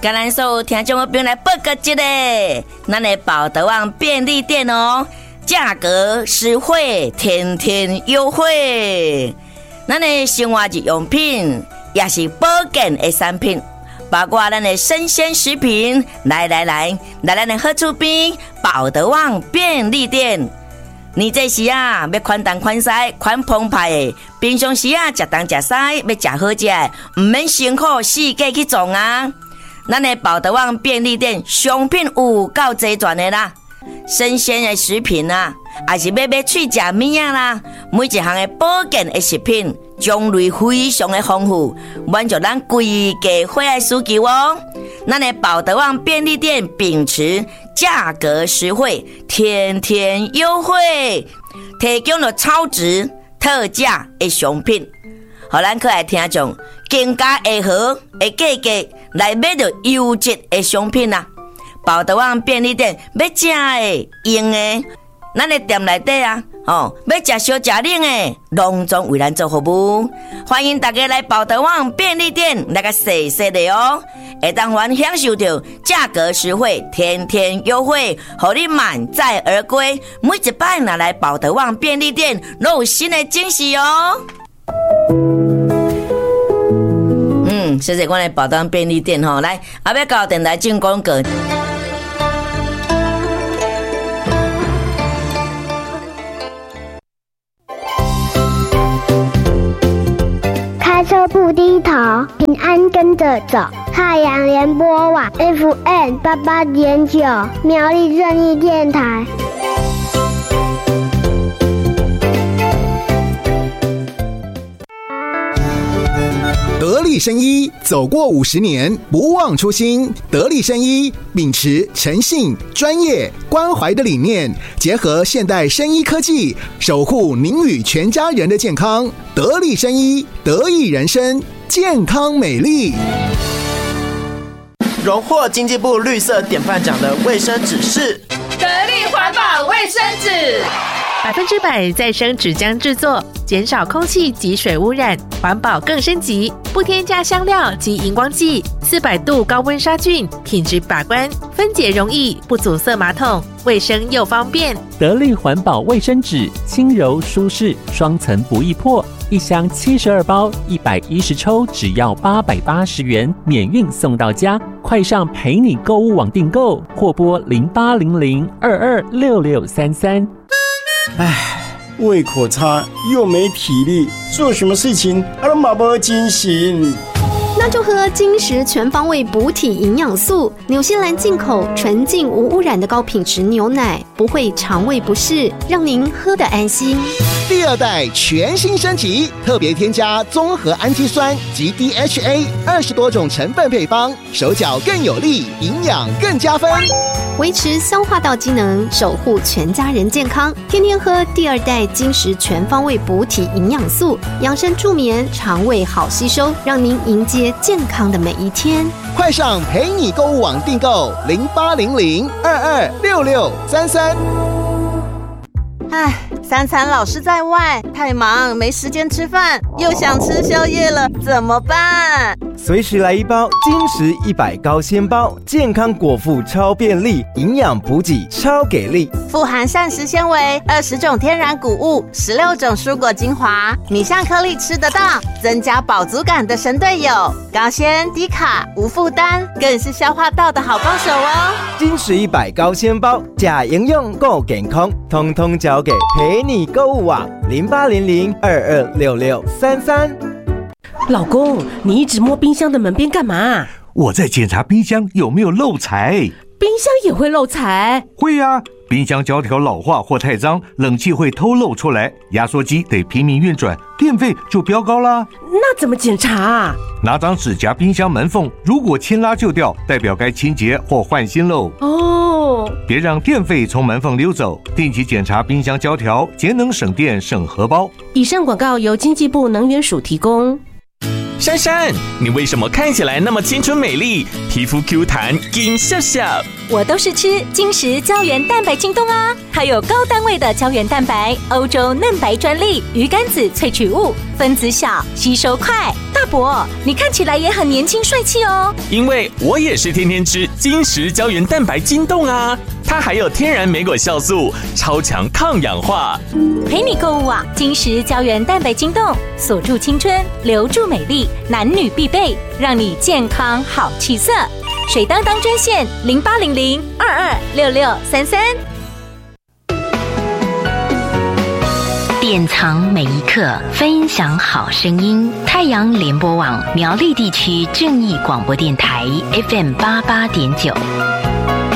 跟咱所有听众的朋友来报告一个，咱的宝德旺便利店哦，价格实惠，天天优惠。咱的生活日用品也是保健的产品，包括咱的生鲜食品。来咱的好厝边宝德旺便利店。你这时啊，要款东款西、款澎湃的，平常时啊，食东食西，要食好食，唔免辛苦四界去撞啊。咱的宝德旺便利店商品有够齐全的啦，生鲜的食品啊，还是要去食面啊啦，每一项的保健的食品种类非常的丰富，满足咱规家伙的需求哦。咱的宝德旺便利店秉持价格实惠，天天优惠，提供了超值特价的商品，互咱可爱听众更加会好的价格来买到优质的商品啊！宝德旺便利店要食的、用的，咱的店内底啊，要食小食冷的，拢总为咱做服务。欢迎大家来宝德旺便利店来个细细的哦，会当还享受到价格实惠、天天优惠，互你满载而归。每一摆拿来宝德旺便利店，都有新的惊喜哦。谢谢我的宝德旺便利店吼，来，后要到电台进广告。 开车不低头，平安跟着走。太阳联播网 FM88.9，苗栗正义电台。 得力生医走过50年，不忘初心。得力生医秉持诚信、专业、关怀的理念，结合现代生医科技，守护您与全家人的健康。得力生医，得益人生，健康美丽。 荣获经济部绿色典范奖的卫生纸是得力环保卫生纸 ，100%再生纸浆制作，减少空气及水污染，环保更升级，不添加香料及荧光剂，400度高温杀菌，品质把关，分解容易，不阻塞马桶，卫生又方便。 得力环保卫生纸，轻柔舒适，双层不易破，一箱72包，110抽，只要880元，免运送到家。快上陪你购物网订购，或拨0800226633。 胃口差又没体力，做什么事情都没精神。 那就喝金石全方位补体营养素，纽西兰进口纯净无污染的高品质牛奶，不会肠胃不适，让您喝得安心。 第2代全新升级，特别添加综合氨基酸及 DHA 20多种成分配方，手脚更有力，营养更加分， 维持消化道机能，守护全家人健康。天天喝第2代金石全方位补体营养素，养生助眠，肠胃好吸收，让您迎接健康的每一天。 快上陪你购物网订购0800226633。 3餐老是在外，太忙没时间吃饭，又想吃宵夜了，怎么办？ 随时来一包金石100高纤包，健康果腹超便利，营养补给超给力， 富含膳食纤维，20种天然谷物，16种蔬果精华，米香颗粒吃得到，增加饱足感的神队友，高纤低卡无负担，更是消化道的好帮手哦。 金石100高纤包，假营养够健康，通通交给陪你购物网0800226633。 老公，你一直摸冰箱的门边干嘛？ 我在检查冰箱有没有漏财。 冰箱也会漏财？ 会啊，冰箱胶条老化或太脏，冷气会偷漏出来，压缩机得拼命运转，电费就飙高啦。 那怎么检查啊？ 拿张纸夹冰箱门缝，如果牵拉就掉，代表该清洁或换新喽。别让电费从门缝溜走，定期检查冰箱胶条，节能省电省荷包。 以上广告由经济部能源署提供。 珊珊，你为什么看起来那么青春美丽，皮肤 Q 弹金笑笑？ 我都是吃精实胶原蛋白晶冻啊，它有高单位的胶原蛋白，欧洲嫩白专利，鱼肝子萃取物，分子小，吸收快。大伯，你看起来也很年轻帅气哦。 因为我也是天天吃精实胶原蛋白晶冻啊，它还有天然莓果酵素，超强抗氧化。 陪你购物啊，精实胶原蛋白晶冻，锁住青春，留住美丽，男女必备，让你健康好气色。水当当专线0800226633。 典藏每一刻，分享好声音。太阳联播网苗栗地区正义广播电台 FM88.9。